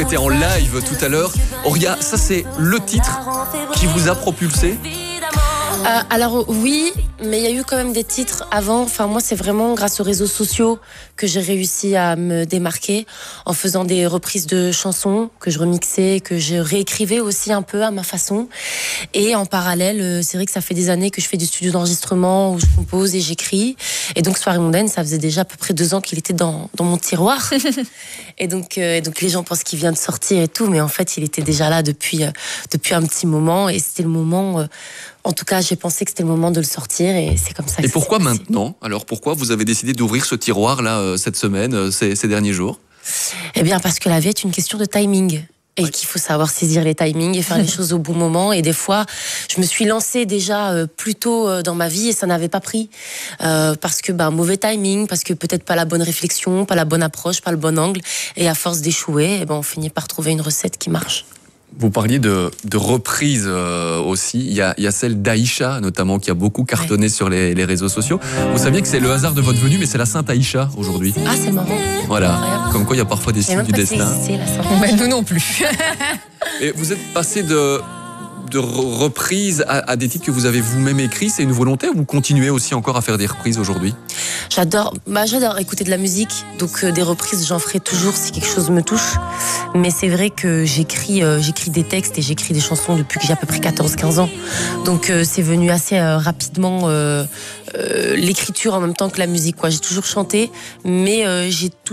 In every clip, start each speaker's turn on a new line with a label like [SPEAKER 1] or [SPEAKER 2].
[SPEAKER 1] C'était en live tout à l'heure. Auria, ça c'est le titre qui vous a propulsé?
[SPEAKER 2] Alors oui, mais il y a eu quand même des titres avant. Enfin, moi, c'est vraiment grâce aux réseaux sociaux que j'ai réussi à me démarquer en faisant des reprises de chansons que je remixais, que je réécrivais aussi un peu à ma façon. Et en parallèle, c'est vrai que ça fait des années que je fais du studio d'enregistrement où je compose et j'écris. Et donc, Soirée mondaine, ça faisait déjà à peu près 2 ans qu'il était dans mon tiroir. Et donc les gens pensent qu'il vient de sortir et tout, mais en fait, il était déjà là depuis un petit moment. Et c'était le moment... En tout cas, j'ai pensé que c'était le moment de le sortir et c'est comme ça.
[SPEAKER 1] Et pourquoi maintenant? Alors pourquoi vous avez décidé d'ouvrir ce tiroir là cette semaine, ces derniers jours?
[SPEAKER 2] Eh bien, parce que la vie est une question de timing. Et qu'il faut savoir saisir les timings et faire les choses au bon moment. Et des fois, je me suis lancée déjà plus tôt dans ma vie et ça n'avait pas pris. Parce que mauvais timing, parce que peut-être pas la bonne réflexion, pas la bonne approche, pas le bon angle. Et à force d'échouer, on finit par trouver une recette qui marche.
[SPEAKER 1] Vous parliez de reprises aussi. Il y a celle d'Aïcha, notamment, qui a beaucoup cartonné sur les réseaux sociaux. Vous saviez que c'est le hasard de votre venue, mais c'est la Sainte Aïcha aujourd'hui.
[SPEAKER 2] Ah, c'est marrant.
[SPEAKER 1] Voilà. Comme quoi, il y a parfois des signes du destin.
[SPEAKER 3] Nous non plus.
[SPEAKER 1] Et vous êtes passé de reprises à des titres que vous avez vous-même écrits. C'est une volonté ou vous continuez aussi encore à faire des reprises aujourd'hui?
[SPEAKER 2] J'adore écouter de la musique, donc des reprises j'en ferai toujours si quelque chose me touche. Mais c'est vrai que j'écris des textes et j'écris des chansons depuis que j'ai à peu près 14-15 ans. Donc c'est venu assez rapidement l'écriture en même temps que la musique. J'ai toujours chanté, mais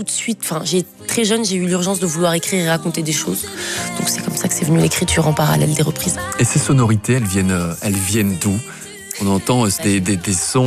[SPEAKER 2] très jeune, j'ai eu l'urgence de vouloir écrire et raconter des choses. Donc c'est comme ça que c'est venu l'écriture en parallèle des reprises.
[SPEAKER 1] Et ces sonorités, elles viennent d'où? On entend des sons...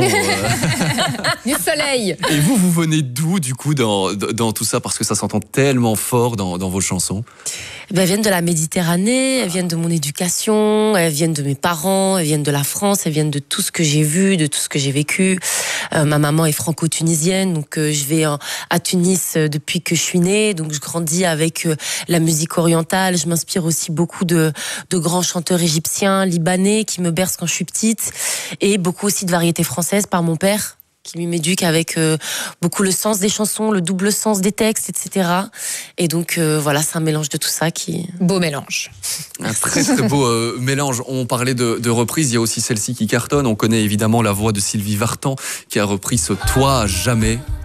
[SPEAKER 3] Du soleil.
[SPEAKER 1] Et vous venez d'où, du coup, dans tout ça? Parce que ça s'entend tellement fort dans vos chansons.
[SPEAKER 2] Elles viennent de la Méditerranée, elles viennent de mon éducation, elles viennent de mes parents, elles viennent de la France, elles viennent de tout ce que j'ai vu, de tout ce que j'ai vécu. Ma maman est franco-tunisienne, donc je vais à Tunis depuis que je suis née, donc je grandis avec la musique orientale. Je m'inspire aussi beaucoup de grands chanteurs égyptiens, libanais, qui me bercent quand je suis petite, et beaucoup aussi de variétés françaises par mon père, qui lui m'éduque avec beaucoup le sens des chansons, le double sens des textes, etc. Et donc voilà, c'est un mélange de tout ça qui...
[SPEAKER 3] Beau mélange.
[SPEAKER 1] Un très très beau mélange. On parlait de reprises, il y a aussi celle-ci qui cartonne. On connaît évidemment la voix de Sylvie Vartan qui a repris ce « Toi, jamais ».